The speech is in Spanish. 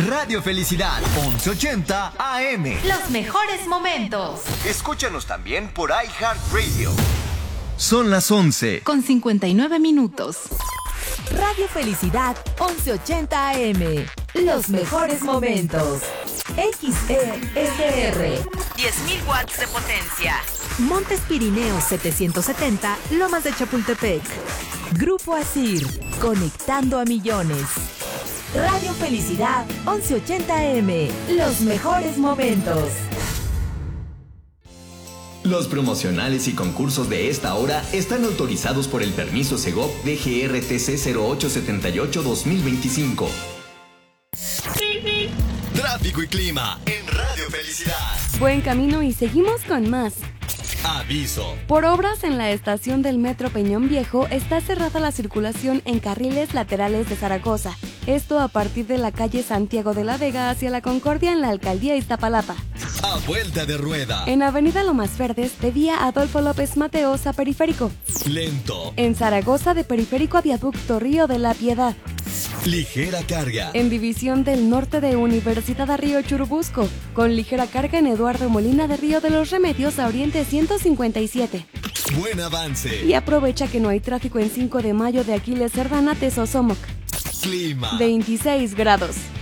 Radio Felicidad, 1180 AM. Los mejores momentos. Escúchanos también por iHeartRadio. Son las 11. Con 59 minutos. Radio Felicidad, 1180 AM. Los mejores momentos. XESR. 10.000 watts de potencia. Montes Pirineos 770, Lomas de Chapultepec. Grupo Asir, conectando a millones. Radio Felicidad, 1180 AM. Los mejores momentos. Los promocionales y concursos de esta hora están autorizados por el permiso Segov DGRTC 0878-2025. Tráfico y clima en Radio Felicidad. Buen camino y seguimos con más. Aviso. Por obras en la estación del Metro Peñón Viejo está cerrada la circulación en carriles laterales de Zaragoza. Esto a partir de la calle Santiago de la Vega hacia la Concordia en la alcaldía Iztapalapa. A vuelta de rueda. En avenida Lomas Verdes de vía Adolfo López Mateos a Periférico. Lento. En Zaragoza de Periférico a Viaducto Río de la Piedad. Ligera carga. En División del Norte de Universidad a Río Churubusco. Con ligera carga en Eduardo Molina de Río de los Remedios a Oriente 157. Buen avance. Y aprovecha que no hay tráfico en 5 de mayo de Aquiles Cerdán a Tezosomoc. Clima. 26 grados.